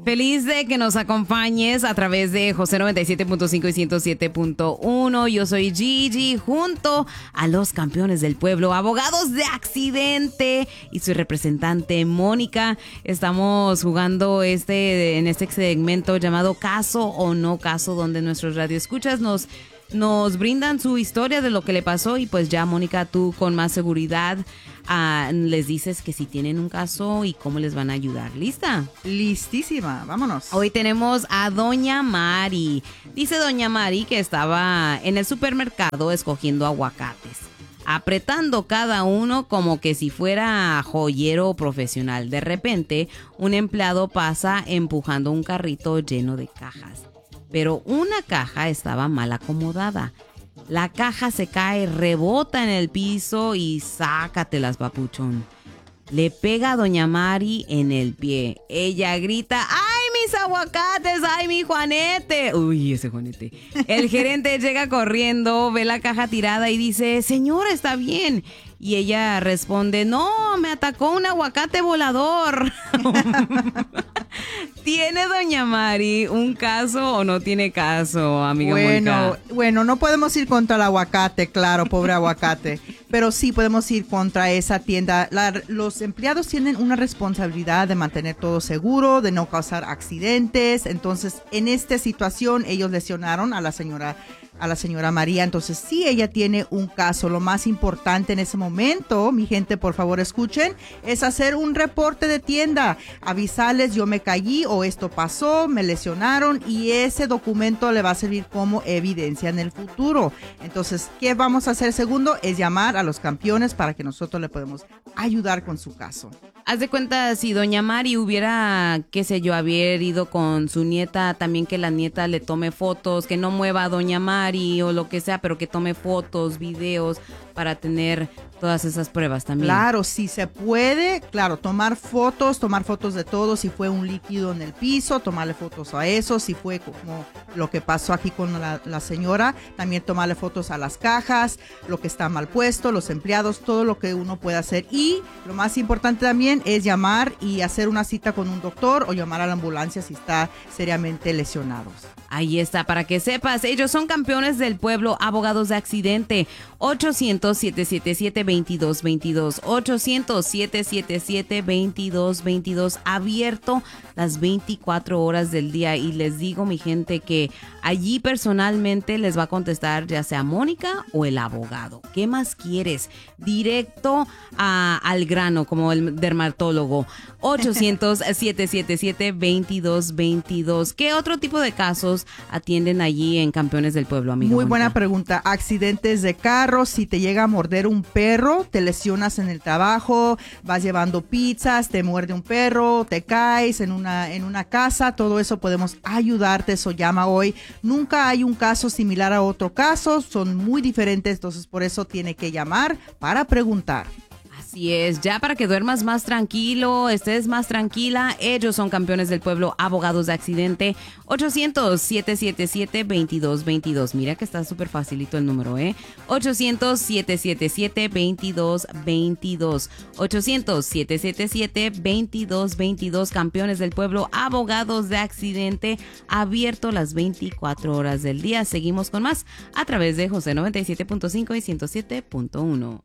Feliz de que nos acompañes a través de José 97.5 y 107.1. Yo soy Gigi, junto a los campeones del pueblo, abogados de accidente, y su representante Mónica. Estamos jugando en este segmento llamado Caso o No Caso, donde nuestros radioescuchas nos brindan su historia de lo que le pasó, y pues ya, Mónica, tú con más seguridad les dices que si tienen un caso y cómo les van a ayudar. ¿Lista? Listísima, vámonos. Hoy tenemos a Doña Mari. Dice Doña Mari que estaba en el supermercado escogiendo aguacates, apretando cada uno como que si fuera joyero profesional. De repente, un empleado pasa empujando un carrito lleno de cajas, pero una caja estaba mal acomodada. La caja se cae, rebota en el piso y sácatelas, papuchón. Le pega a Doña Mari en el pie. Ella grita: ¡ay, mis aguacates! ¡Ay, mi Juanete! Uy, ese Juanete. El gerente llega corriendo, ve la caja tirada y dice: señora, ¿está bien? Y ella responde: no, me atacó un aguacate volador. ¿Tiene Doña Mari un caso o no tiene caso, amiga Mónica? Bueno, no podemos ir contra el aguacate, claro, pobre aguacate. Pero sí podemos ir contra esa tienda. Los empleados tienen una responsabilidad de mantener todo seguro, de no causar accidentes. Entonces, en esta situación, ellos lesionaron a la señora María. Entonces, sí, ella tiene un caso. Lo más importante en ese momento, mi gente, por favor, escuchen, es hacer un reporte de tienda. Avisarles: yo me caí o esto pasó, me lesionaron, y ese documento le va a servir como evidencia en el futuro. Entonces, ¿qué vamos a hacer? Segundo, es llamar a los campeones para que nosotros le podamos ayudar con su caso. Haz de cuenta, si Doña Mari hubiera, qué sé yo, haber ido con su nieta, también que la nieta le tome fotos, que no mueva a Doña Mari o lo que sea, pero que tome fotos, videos, para tener todas esas pruebas también. Claro, sí se puede, claro, tomar fotos de todo. Si fue un líquido en el piso, tomarle fotos a eso. Si fue como lo que pasó aquí con la señora, también tomarle fotos a las cajas, lo que está mal puesto, los empleados, todo lo que uno puede hacer. Y lo más importante también es llamar y hacer una cita con un doctor o llamar a la ambulancia si está seriamente lesionados. Ahí está, para que sepas, ellos son campeones del pueblo, abogados de accidente. 800-777-2222, 800-777-2222, abierto las 24 horas del día. Y les digo, mi gente, que allí personalmente les va a contestar ya sea Mónica o el abogado. ¿Qué más quieres? Directo al grano, como el dermatólogo. 800-777-2222. ¿Qué otro tipo de casos atienden allí en Campeones del Pueblo, amigo? Muy buena pregunta. Accidentes de carro. Si te llega a morder un perro, te lesionas en el trabajo, vas llevando pizzas, te muerde un perro, te caes en una casa, todo eso podemos ayudarte. Eso llama hoy. Nunca hay un caso similar a otro caso, son muy diferentes, entonces por eso tiene que llamar para preguntar. Así es, ya para que duermas más tranquilo, estés más tranquila, ellos son campeones del pueblo, abogados de accidente. 800-777-2222. Mira que está súper facilito el número, 800-777-2222. 800-777-2222. Campeones del pueblo, abogados de accidente, abierto las 24 horas del día. Seguimos con más a través de José 97.5 y 107.1.